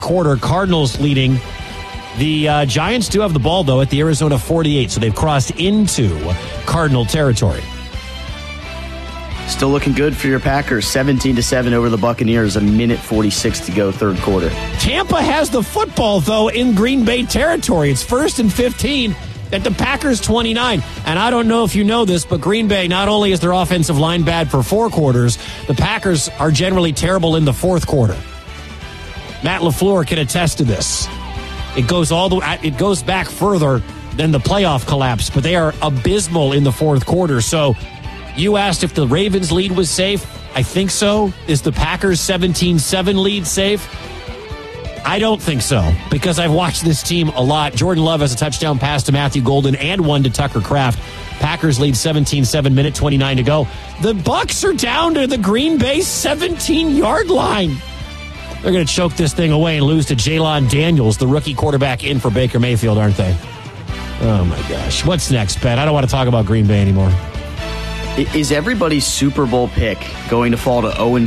quarter. Cardinals leading. The Giants do have the ball, though, at the Arizona 48, so they've crossed into Cardinal territory. Still looking good for your Packers. 17-7 over the Buccaneers. 1:46 to go, third quarter. Tampa has the football, though, in Green Bay territory. It's 1st and 15 at the Packers 29. And I don't know if you know this, but Green Bay, not only is their offensive line bad for 4 quarters, the Packers are generally terrible in the 4th quarter. Matt LaFleur can attest to this. It goes back further than the playoff collapse, but they are abysmal in the 4th quarter. So you asked if the Ravens lead was safe. I think so. Is the Packers 17-7 lead safe? I don't think so, because I've watched this team a lot. Jordan Love has a touchdown pass to Matthew Golden and one to Tucker Kraft. Packers lead 17-7, minute 29 to go. The Bucs are down to the Green Bay 17-yard line. They're going to choke this thing away and lose to Jalen Daniels, the rookie quarterback, in for Baker Mayfield, aren't they? Oh, my gosh. What's next, Ben? I don't want to talk about Green Bay anymore. Is everybody's Super Bowl pick going to fall to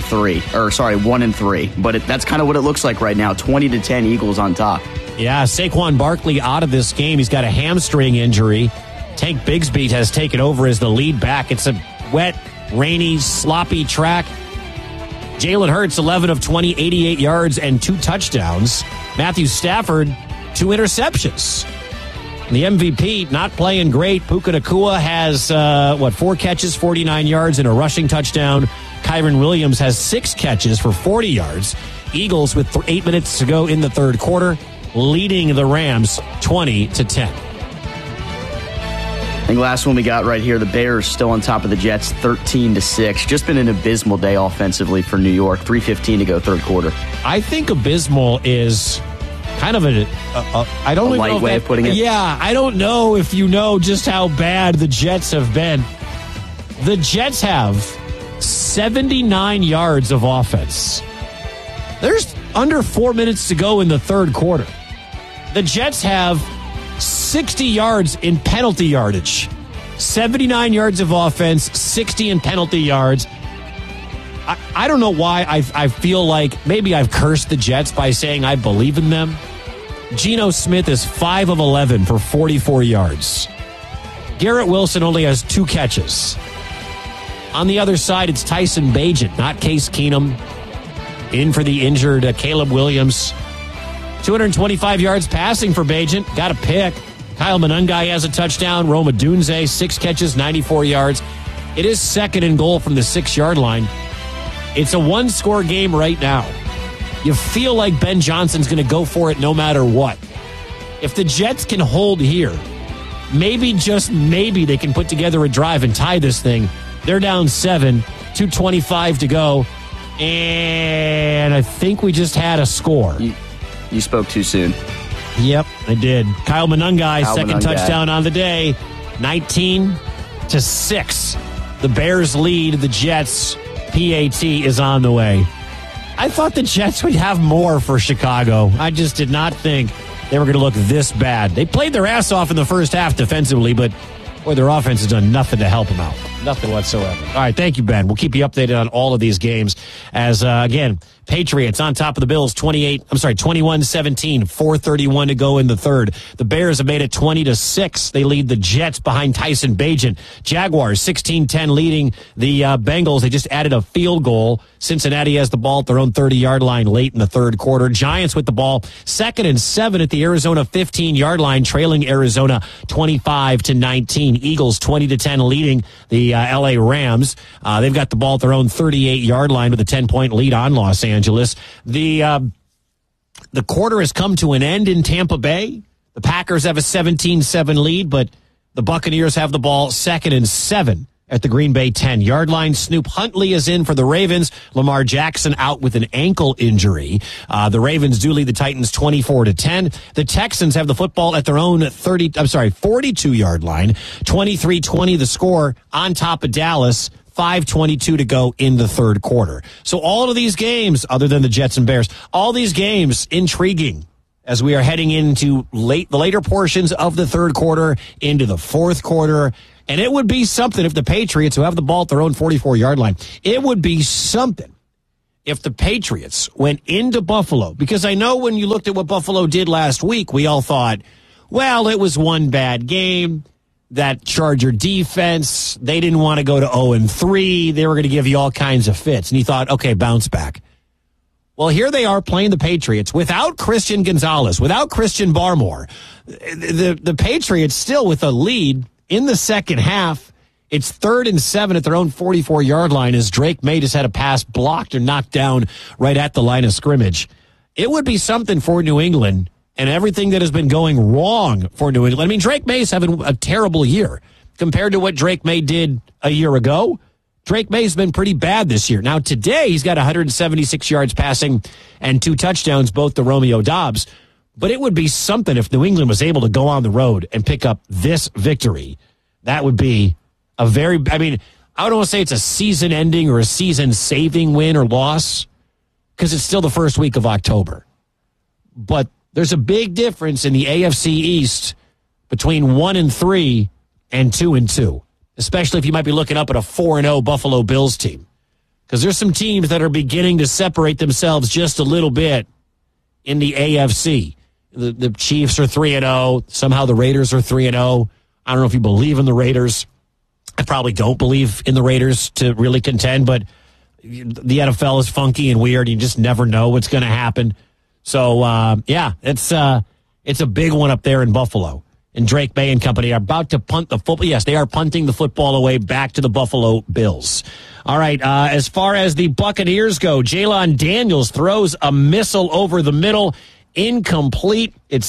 1-3? But that's kind of what it looks like right now. 20-10 Eagles on top. Yeah, Saquon Barkley out of this game. He's got a hamstring injury. Tank Bigsby has taken over as the lead back. It's a wet, rainy, sloppy track. Jalen Hurts, 11 of 20, 88 yards and 2 touchdowns. Matthew Stafford, 2 interceptions. The MVP not playing great. Puka Nacua has, 4 catches, 49 yards, and a rushing touchdown. Kyron Williams has 6 catches for 40 yards. Eagles, with 8 minutes to go in the 3rd quarter, leading the Rams 20-10. I think last one we got right here, the Bears still on top of the Jets, 13-6. Just been an abysmal day offensively for New York. 3:15 to go, 3rd quarter. I think abysmal is kind of a light way of putting it. Yeah, I don't know if you know just how bad the Jets have been. The Jets have 79 yards of offense. There's under 4 minutes to go in the 3rd quarter. The Jets have 60 yards in penalty yardage. 79 yards of offense, 60 in penalty yards. I don't know why I feel like maybe I've cursed the Jets by saying I believe in them. Geno Smith is 5 of 11 for 44 yards. Garrett Wilson only has 2 catches. On the other side, it's Tyson Bagent, not Case Keenum. In for the injured Caleb Williams. 225 yards passing for Bagent. Got a pick. Kyle Monangai has a touchdown. Rome Odunze, 6 catches, 94 yards. It is 2nd and goal from the 6-yard line. It's a 1-score game right now. You feel like Ben Johnson's going to go for it no matter what. If the Jets can hold here, maybe, just maybe, they can put together a drive and tie this thing. They're down 7, 2:25 to go, and I think we just had a score. You spoke too soon. Yep, I did. Kyle Monangai, second touchdown on the day, 19-6. The Bears lead the Jets. PAT is on the way. I thought the Jets would have more for Chicago. I just did not think they were going to look this bad. They played their ass off in the first half defensively, but boy, their offense has done nothing to help them out. Nothing whatsoever. All right, thank you, Ben. We'll keep you updated on all of these games as, again, Patriots on top of the Bills, 21-17, 4:31 to go in the 3rd. The Bears have made it 20-6. They lead the Jets behind Tyson Bagent. Jaguars, 16-10, leading the Bengals. They just added a field goal. Cincinnati has the ball at their own 30-yard line late in the 3rd quarter. Giants with the ball, 2nd and 7 at the Arizona 15-yard line, trailing Arizona 25-19. Eagles, 20-10, leading the L.A. Rams. They've got the ball at their own 38-yard line with a 10-point lead on Los Angeles. The quarter has come to an end in Tampa Bay. The Packers have a 17-7 lead, but the Buccaneers have the ball 2nd and 7 at the Green Bay 10-yard line. Snoop Huntley is in for the Ravens. Lamar Jackson out with an ankle injury. The Ravens do lead the Titans 24-10. The Texans have the football at their own 42-yard line. 23-20 the score on top of Dallas. 5:22 to go in the 3rd quarter. So all of these games, other than the Jets and Bears, all these games intriguing as we are heading into the later portions of the 3rd quarter into the 4th quarter. And it would be something if the Patriots, who have the ball at their own 44-yard line, it would be something if the Patriots went into Buffalo, because I know when you looked at what Buffalo did last week, we all thought, well, it was one bad game. That Charger defense, they didn't want to go to 0-3. They were going to give you all kinds of fits. And you thought, okay, bounce back. Well, here they are playing the Patriots without Christian Gonzalez, without Christian Barmore. The Patriots still with a lead in the second half. It's 3rd and 7 at their own 44-yard line as Drake May just had a pass blocked or knocked down right at the line of scrimmage. It would be something for New England and everything that has been going wrong for New England. I mean, Drake May's having a terrible year compared to what Drake May did a year ago. Drake May's been pretty bad this year. Now, today, he's got 176 yards passing and 2 touchdowns, both to Romeo Doubs. But it would be something if New England was able to go on the road and pick up this victory. That would be a very, I mean, I don't want to say it's a season-ending or a season-saving win or loss because it's still the first week of October. But there's a big difference in the AFC East between 1-3 and 2-2. Especially if you might be looking up at a 4-0 Buffalo Bills team. Because there's some teams that are beginning to separate themselves just a little bit in the AFC. The Chiefs are 3-0. Somehow the Raiders are 3-0. I don't know if you believe in the Raiders. I probably don't believe in the Raiders to really contend, but the NFL is funky and weird. You just never know what's going to happen. So, it's a big one up there in Buffalo. And Drake May and company are about to punt the football. Yes, they are punting the football away back to the Buffalo Bills. All right, as far as the Buccaneers go, Jalen Daniels throws a missile over the middle. Incomplete. It's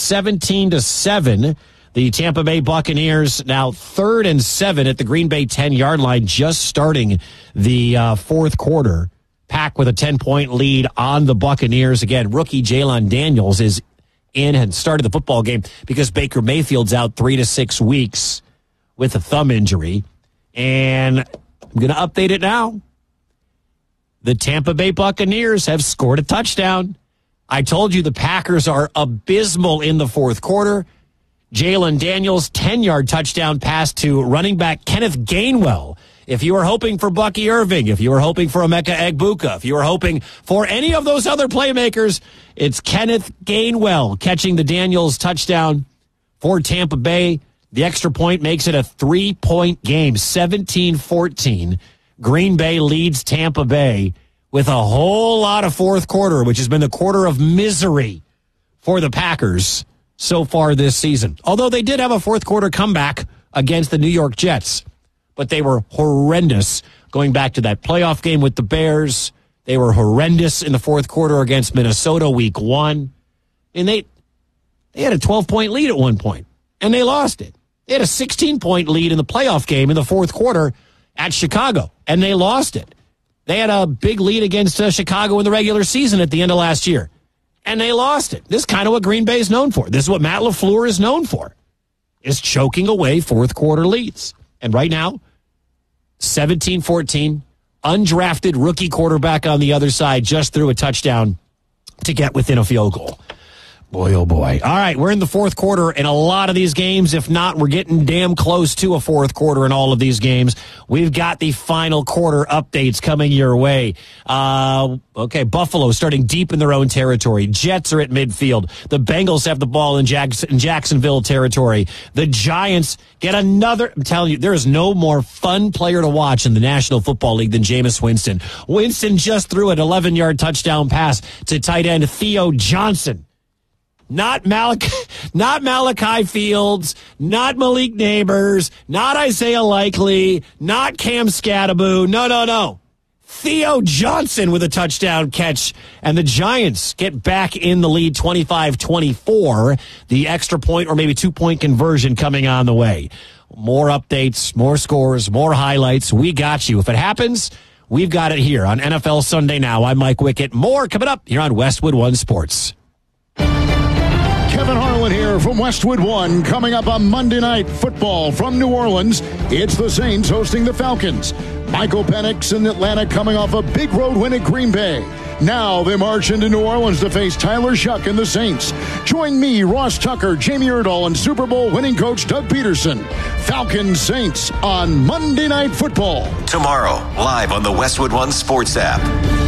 17-7. The Tampa Bay Buccaneers now 3rd and 7 at the Green Bay 10-yard line, just starting the fourth quarter. Pack with a 10-point lead on the Buccaneers. Again, rookie Jalen Daniels is in and started the football game because Baker Mayfield's out 3 to 6 weeks with a thumb injury. And I'm going to update it now. The Tampa Bay Buccaneers have scored a touchdown. I told you the Packers are abysmal in the fourth quarter. Jalen Daniels, 10-yard touchdown pass to running back Kenneth Gainwell. If you were hoping for Bucky Irving, if you were hoping for Emeka Egbuka, if you were hoping for any of those other playmakers, it's Kenneth Gainwell catching the Daniels touchdown for Tampa Bay. The extra point makes it a 3-point game, 17-14. Green Bay leads Tampa Bay with a whole lot of fourth quarter, which has been the quarter of misery for the Packers so far this season. Although they did have a fourth quarter comeback against the New York Jets. But they were horrendous going back to that playoff game with the Bears. They were horrendous in the fourth quarter against Minnesota week 1. And they had a 12-point lead at one point, and they lost it. They had a 16-point lead in the playoff game in the fourth quarter at Chicago, and they lost it. They had a big lead against Chicago in the regular season at the end of last year, and they lost it. This is kind of what Green Bay is known for. This is what Matt LaFleur is known for, is choking away fourth quarter leads. And right now, 17-14, undrafted rookie quarterback on the other side just threw a touchdown to get within a field goal. Boy, oh boy. All right, we're in the fourth quarter in a lot of these games. If not, we're getting damn close to a fourth quarter in all of these games. We've got the final quarter updates coming your way. Okay, Buffalo starting deep in their own territory. Jets are at midfield. The Bengals have the ball in Jacksonville territory. The Giants get another. I'm telling you, there is no more fun player to watch in the National Football League than Jameis Winston. Winston just threw an 11-yard touchdown pass to tight end Theo Johnson. Not Malachi Fields, not Malik Neighbors, not Isaiah Likely, not Cam Scattaboo. No. Theo Johnson with a touchdown catch, and the Giants get back in the lead 25-24. The extra point or maybe 2-point conversion coming on the way. More updates, more scores, more highlights. We got you. If it happens, we've got it here on NFL Sunday Now. I'm Mike Wickett. More coming up here on Westwood One Sports. Kevin Harlan here from Westwood One. Coming up on Monday Night Football from New Orleans, it's the Saints hosting the Falcons. Michael Penix in Atlanta coming off a big road win at Green Bay. Now they march into New Orleans to face Tyler Shuck and the Saints. Join me, Ross Tucker, Jamie Erdahl, and Super Bowl winning coach Doug Peterson. Falcons Saints on Monday Night Football. Tomorrow, live on the Westwood One Sports app.